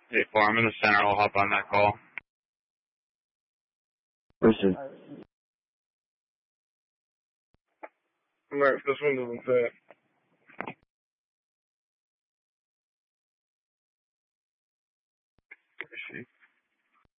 Hey, 4, I'm in the center. I'll hop on that call. Listen. Murph, this one doesn't fit. Where is she?